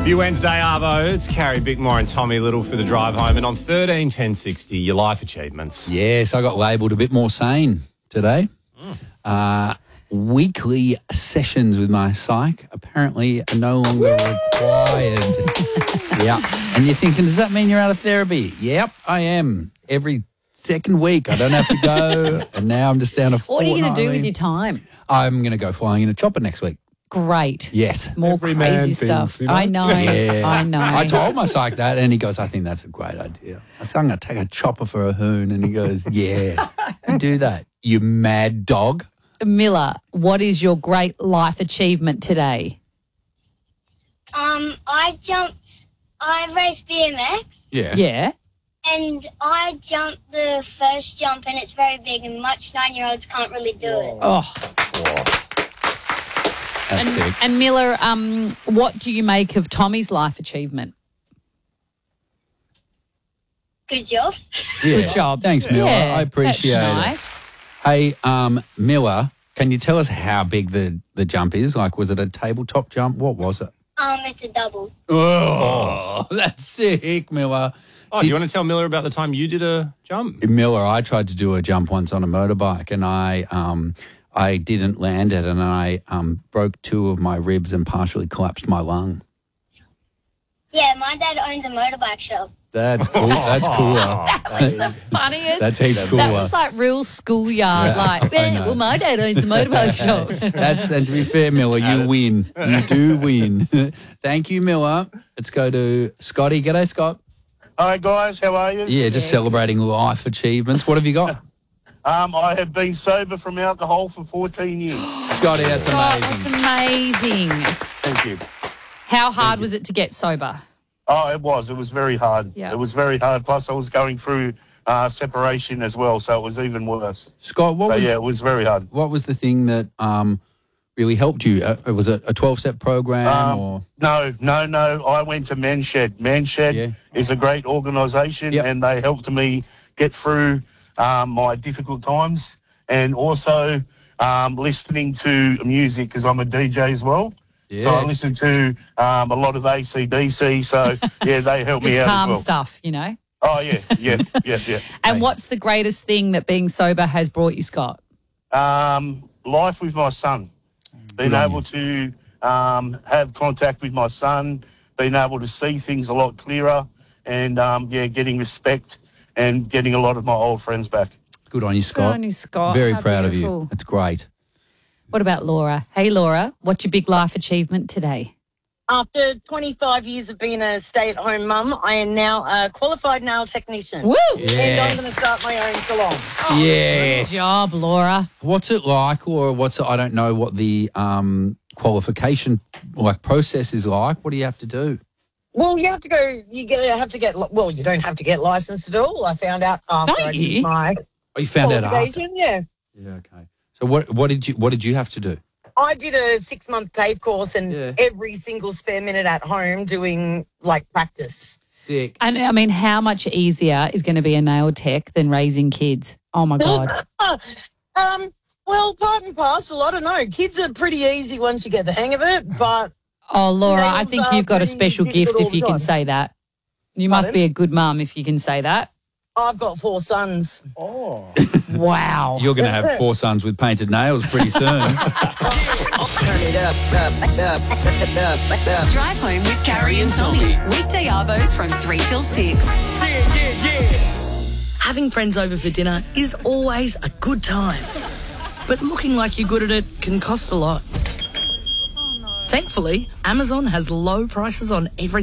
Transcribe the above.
Happy Wednesday, Arvo. It's Carrie Bickmore and Tommy Little for the drive home. And on 13-10-60, your life achievements. Yes, I got labelled a bit more sane today. Weekly sessions with my psych apparently are no longer required. Yeah. And you're thinking, does that mean you're out of therapy? Yep, I am. Every second week I don't have to go, and now I'm just down to What are you going to do with your time? I'm going to go flying in a chopper next week. Great. Yes. More Every man crazy thinks, stuff. you know? I know. Yeah. I know. I told my psych that, and he goes, I think that's a great idea. I said, I'm going to take a chopper for a hoon, and he goes, yeah, you do that, you mad dog. Miller, what is your great life achievement today? I raced BMX Yeah. and I jumped the first jump and it's very big and much 9-year-olds can't really do it. Oh. That's sick. And Miller, what do you make of Tommy's life achievement? Good job. Yeah. Good job. Thanks, Miller. Yeah, I appreciate that's nice. it. Hey, Miller, can you tell us how big the jump is? Like, was it a tabletop jump? What was it? It's a double. Oh, that's sick, Miller. Oh, do you want to tell Miller about the time you did a jump? Miller, I tried to do a jump once on a motorbike, and I didn't land it, and I broke 2 of my ribs and partially collapsed my lung. Yeah, my dad owns a motorbike shop. That's cool. That's cooler. That was the funniest. That's heaps cooler. That was like real schoolyard. Yeah, Like, I know. well, my dad owns a motorbike shop. And to be fair, Miller, you win. You do win. Thank you, Miller. Let's go to Scotty. G'day, Scott. Hi guys, how are you? Yeah, just celebrating life achievements. What have you got? I have been sober from alcohol for 14 years. Scotty, that's Oh, amazing. that's amazing. Thank you. How hard was it to get sober? Oh, it was. It was very hard. Yeah. It was very hard. Plus, I was going through separation as well, so it was even worse. Scott, So, yeah, it was very hard. what was the thing that really helped you? Was it a 12-step program or? No. I went to Manshed. Manshed is a great organisation, Yep. and they helped me get through my difficult times, and also listening to music because I'm a DJ as well. Yeah. So I listen to a lot of AC/DC. So yeah, they help Just me out calm as well. stuff, you know? Oh yeah. And what's the greatest thing that being sober has brought you, Scott? Life with my son, being able to have contact with my son, being able to see things a lot clearer, and getting respect and getting a lot of my old friends back. Good on you, Scott. Good on you, Scott. Very How proud of beautiful. you. That's great. What about Laura? Hey, Laura, what's your big life achievement today? After 25 years of being a stay-at-home mum, I am now a qualified nail technician. Woo! And I'm going to start my own salon. Yes. Good job, Laura. What's it like, or what's it? I don't know what the qualification process is like. What do you have to do? Well, you have to go, you don't have to get licensed at all. I found out after Don't I you? did my Oh, you found out after. qualification, yeah. Yeah. Okay. So what did you have to do? I did a 6-month TAFE course and Yeah. every single spare minute at home doing, practice. Sick. And I mean, how much easier is going to be a nail tech than raising kids? Oh, my God. Well, part and parcel, I don't know. Kids are pretty easy once you get the hang of it, but Oh, Laura, I Nails think are you've got a pretty special difficult gift all if the you can time. say that. You must Pardon? be a good mum if you can say that. I've got 4 sons. Wow. You're going to have 4 sons with painted nails pretty soon. Turn it up. Drive home with Carrie and Tommy. Weekday arvos from 3 till 6. Having friends over for dinner is always a good time. But looking like you're good at it can cost a lot. Thankfully, Amazon has low prices on everything.